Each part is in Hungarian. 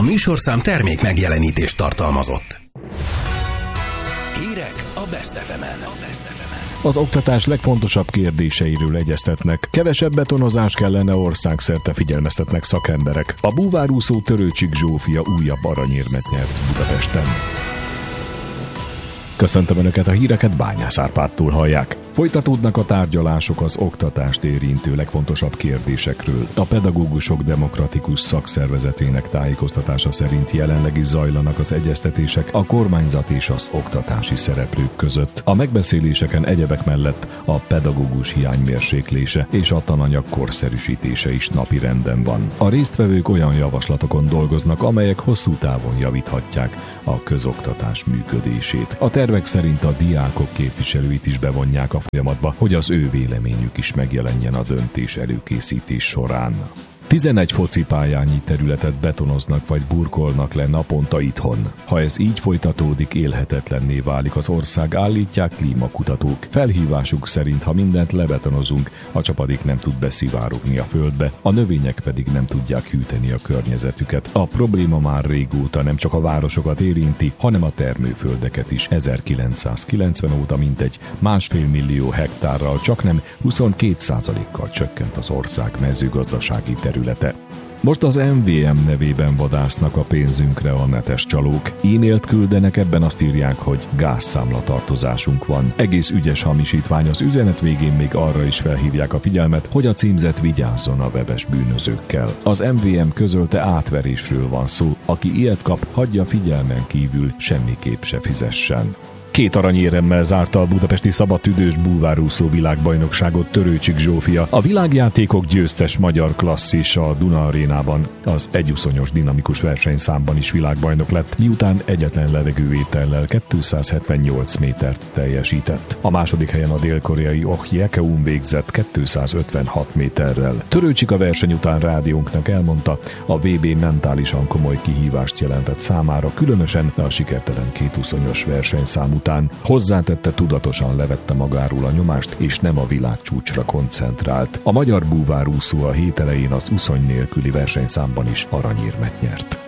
műsorszám termék megjelenítést tartalmazott. Hírek a Best FM-en. Az oktatás legfontosabb kérdéseiről egyeztetnek. Kevesebb betonozás kellene, országszerte figyelmeztetnek szakemberek. A búvárúszó Törőcsik Zsófia újabb aranyérmet nyert Budapesten. Köszöntöm Önöket, a híreket Bányász Árpádtól hallják. Folytatódnak a tárgyalások az oktatást érintő legfontosabb kérdésekről. A Pedagógusok Demokratikus Szakszervezetének tájékoztatása szerint jelenleg is zajlanak az egyeztetések a kormányzat és az oktatási szereplők között. A megbeszéléseken egyebek mellett a pedagógus hiány mérséklése és a tananyag korszerűsítése is napirenden van. A résztvevők olyan javaslatokon dolgoznak, amelyek hosszú távon javíthatják a közoktatás működését. A tervek szerint a diákok képviselőit is bevonják a folyamatba, hogy az ő véleményük is megjelenjen a döntés előkészítés során. 11 focipályányi területet betonoznak vagy burkolnak le naponta itthon. Ha ez így folytatódik, élhetetlenné válik az ország, állítják klímakutatók. Felhívásuk szerint, ha mindent lebetonozunk, a csapadék nem tud beszivárogni a földbe, a növények pedig nem tudják hűteni a környezetüket. A probléma már régóta nem csak a városokat érinti, hanem a termőföldeket is. 1990 óta mintegy 1,5 millió hektárral, csaknem 22%-kal csökkent az ország mezőgazdasági területe. Most az MVM nevében vadásznak a pénzünkre a netes csalók. E-mailt küldenek, ebben azt írják, hogy gázszámlatartozásunk van. Egész ügyes hamisítvány, az üzenet végén még arra is felhívják a figyelmet, hogy a címzet vigyázzon a webes bűnözőkkel. Az MVM közölte, átverésről van szó. Aki ilyet kap, hagyja figyelmen kívül, semmiképp se fizessen. 2 aranyéremmel zárta a budapesti szabadtüdős búvárúszó világbajnokságot Törőcsik Zsófia. A világjátékok győztes magyar klasszisa a Duna Arénában az egyuszonyos dinamikus versenyszámban is világbajnok lett, miután egyetlen levegővétellel 278 métert teljesített. A második helyen a dél-koreai Oh Jae-keum végzett 256 méterrel. Törőcsik a verseny után rádiónknak elmondta, a VB mentálisan komoly kihívást jelentett számára, különösen a sikertelen kétuszonyos versenyszám után. Hozzátette, tudatosan levette magáról a nyomást, és nem a világcsúcsra koncentrált. A magyar búvárúszó a hét elején az uszony nélküli versenyszámban is aranyérmet nyert.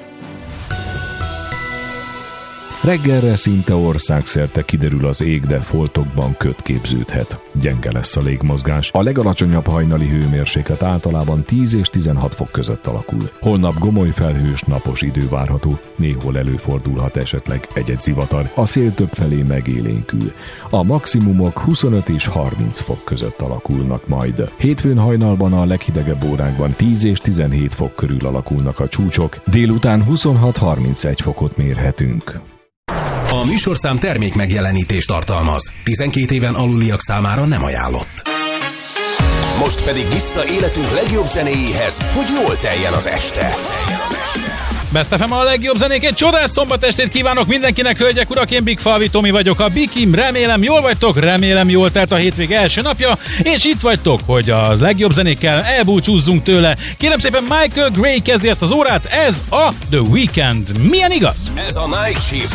Reggelre szinte országszerte kiderül az ég, de foltokban köd képződhet. Gyenge lesz a légmozgás. A legalacsonyabb hajnali hőmérséklet általában 10 és 16 fok között alakul. Holnap gomoly felhős, napos idő várható, néhol előfordulhat esetleg egy-egy zivatar. A szél többfelé megélénkül. A maximumok 25 és 30 fok között alakulnak majd. Hétfőn hajnalban a leghidegebb órákban 10 és 17 fok körül alakulnak a csúcsok. Délután 26-31 fokot mérhetünk. A műsorszám termék megjelenítést tartalmaz. 12 éven aluliak számára nem ajánlott. Most pedig vissza életünk legjobb zenéjéhez, hogy jól teljen az este. Best FM a legjobb zenék, egy csodás szombat estét kívánok mindenkinek, hölgyek, urak, én Big Falvi Tomi vagyok, a Bikim, remélem jól vagytok, remélem jól telt a hétvég első napja, és itt vagytok, hogy a legjobb zenékkel elbúcsúzzunk tőle. Kérem szépen, Michael Gray kezdi ezt az órát, ez a The Weeknd. Milyen igaz? Ez a Night Shift.